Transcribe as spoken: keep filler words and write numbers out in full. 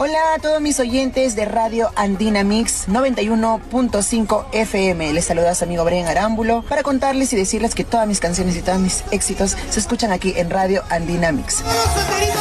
Hola a todos mis oyentes de Radio Andina Mix noventa y uno punto cinco F M. Les saluda a su amigo Brian Arámbulo para contarles y decirles que todas mis canciones y todos mis éxitos se escuchan aquí en Radio Andina Mix.